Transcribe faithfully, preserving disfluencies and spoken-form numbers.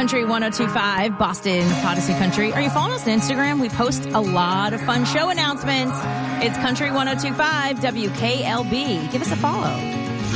Country one oh two point five, Boston's hottest new country. Are you following us on Instagram? We post a lot of fun show announcements. It's Country one oh two point five W K L B. Give us a follow.